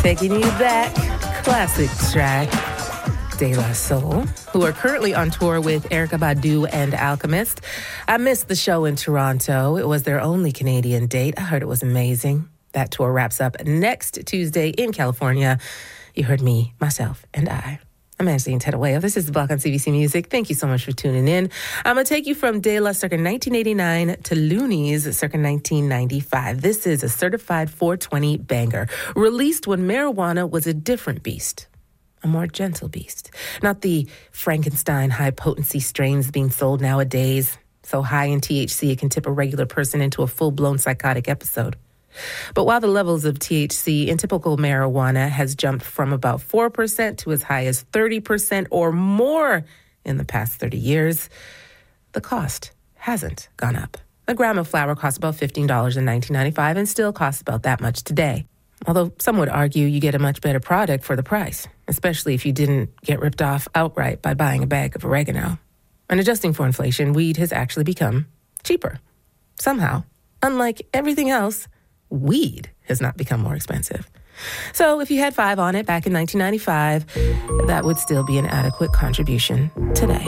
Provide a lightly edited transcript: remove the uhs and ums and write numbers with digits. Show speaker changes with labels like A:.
A: Taking you back, classic track, De La Soul, who are currently on tour with Erykah Badu and Alchemist. I missed the show in Toronto. It was their only Canadian date. I heard it was amazing. That tour wraps up next Tuesday in California. You heard me, myself, and I. I'm Angeline Tedawaya. This is The Block on CBC Music. Thank you so much for tuning in. I'm going to take you from De La circa 1989 to Loonies circa 1995. This is a certified 420 banger, released when marijuana was a different beast, a more gentle beast. Not the Frankenstein high-potency strains being sold nowadays, so high in THC it can tip a regular person into a full-blown psychotic episode. But while the levels of THC in typical marijuana has jumped from about 4% to as high as 30% or more in the past 30 years, the cost hasn't gone up. A gram of flower costs about $15 in 1995 and still costs about that much today. Although some would argue you get a much better product for the price, especially if you didn't get ripped off outright by buying a bag of oregano. And adjusting for inflation, weed has actually become cheaper. Somehow, unlike everything else, weed has not become more expensive. So if you had 5 on it back in 1995, that would still be an adequate contribution today.